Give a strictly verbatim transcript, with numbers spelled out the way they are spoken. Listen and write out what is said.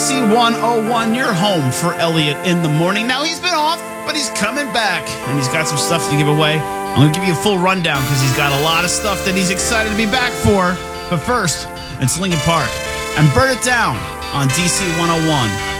C one oh one, your home for Elliot in the morning. Now, he's been off, but he's coming back, and he's got some stuff to give away. I'm going to give you a full rundown because he's got a lot of stuff that he's excited to be back for. But first, it's Linkin Park and Burn It Down on D C one oh one.